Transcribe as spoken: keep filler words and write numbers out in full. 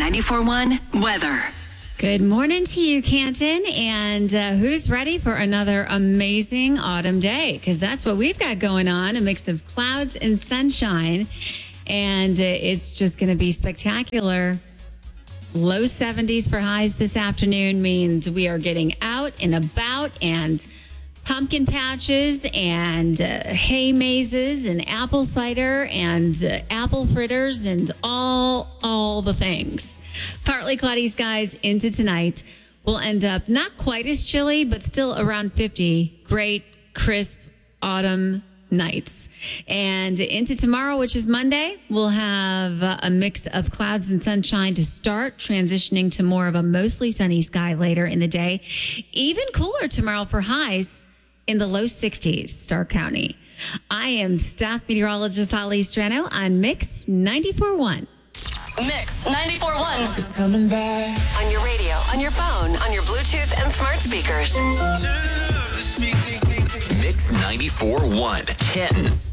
ninety-four point one weather. Good morning to you, Canton. And uh, who's ready for another amazing autumn day? Because that's what we've got going on, a mix of clouds and sunshine. And uh, it's just going to be spectacular. Low seventies for highs this afternoon means we are getting out and about, and pumpkin patches and uh, hay mazes and apple cider and uh, apple fritters and all all the things. Partly cloudy skies into tonight. We'll end up not quite as chilly, but still around fifty. Great, crisp autumn nights. And into tomorrow, which is Monday, we'll have uh, a mix of clouds and sunshine to start, transitioning to more of a mostly sunny sky later in the day. Even cooler tomorrow for highs in the low sixties, Stark County. I am staff meteorologist Holly Strano on Mix ninety-four point one. Mix ninety-four point one. It's coming back. On your radio, on your phone, on your Bluetooth and smart speakers. Turn it up, the speaker. Mix ninety-four point one. Canton.